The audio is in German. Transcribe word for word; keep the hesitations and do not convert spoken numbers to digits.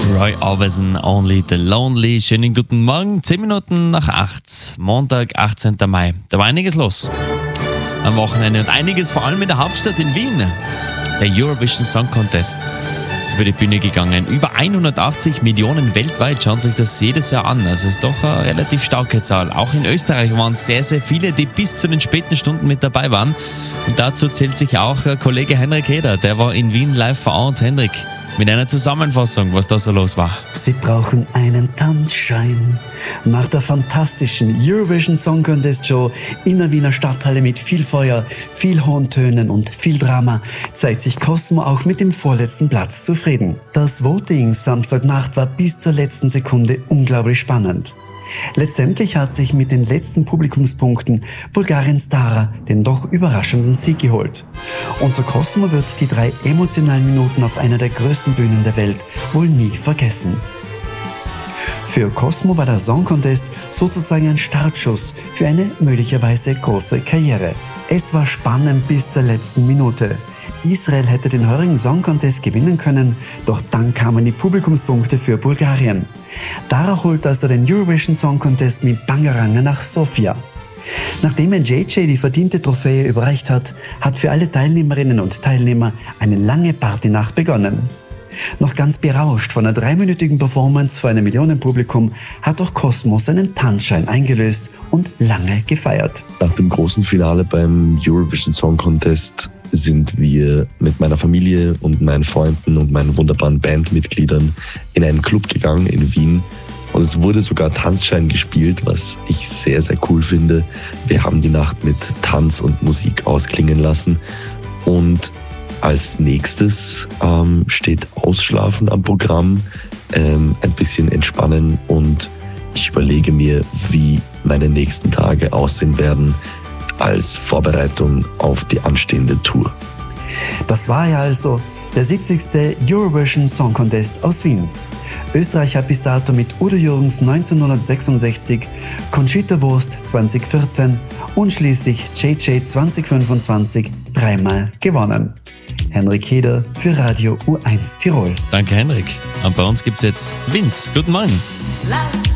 Roy Orbison, Only the Lonely. Schönen guten Morgen, zehn Minuten nach acht, Montag, achtzehnten Mai. Da war einiges los am Wochenende und einiges vor allem in der Hauptstadt in Wien. Der Eurovision Song Contest ist über die Bühne gegangen. Über hundertachtzig Millionen weltweit schauen sich das jedes Jahr an. Also ist doch eine relativ starke Zahl. Auch in Österreich waren sehr, sehr viele, die bis zu den späten Stunden mit dabei waren. Und dazu zählt sich auch Kollege Henrik Heder. Der war in Wien live vor Ort. Henrik, mit einer Zusammenfassung, was da so los war. Sie brauchen einen Tanzschein. Nach der fantastischen Eurovision Song Contest Show in der Wiener Stadthalle mit viel Feuer, viel hohen Tönen und viel Drama zeigt sich Cosmo auch mit dem vorletzten Platz zufrieden. Das Voting Samstagnacht war bis zur letzten Sekunde unglaublich spannend. Letztendlich hat sich mit den letzten Publikumspunkten Bulgariens Dara den doch überraschenden Sieg geholt. Unser Cosmo wird die drei emotionalen Minuten auf einer der größten Bühnen der Welt wohl nie vergessen. Für Cosmo war der Song Contest sozusagen ein Startschuss für eine möglicherweise große Karriere. Es war spannend bis zur letzten Minute. Israel hätte den heurigen Song Contest gewinnen können, doch dann kamen die Publikumspunkte für Bulgarien. Dara holt also den Eurovision Song Contest mit Bangeranga nach Sofia. Nachdem er J J die verdiente Trophäe überreicht hat, hat für alle Teilnehmerinnen und Teilnehmer eine lange Partynacht begonnen. Noch ganz berauscht von einer dreiminütigen Performance vor einem Millionenpublikum hat auch Cosmo seinen Tanzschein eingelöst und lange gefeiert. Nach dem großen Finale beim Eurovision Song Contest sind wir mit meiner Familie und meinen Freunden und meinen wunderbaren Bandmitgliedern in einen Club gegangen in Wien. Und es wurde sogar Tanzschein gespielt, was ich sehr, sehr cool finde. Wir haben die Nacht mit Tanz und Musik ausklingen lassen. Und als nächstes ähm, steht Ausschlafen am Programm, ähm, ein bisschen entspannen und ich überlege mir, wie meine nächsten Tage aussehen werden als Vorbereitung auf die anstehende Tour. Das war ja also der siebzigste Eurovision Song Contest aus Wien. Österreich hat bis dato mit Udo Jürgens neunzehnhundertsechsundsechzig, Conchita Wurst zweitausendvierzehn und schließlich J J zweitausendfünfundzwanzig dreimal gewonnen. Henrik Heder für Radio U eins Tirol. Danke, Henrik. Und bei uns gibt es jetzt Wind. Guten Morgen. Lass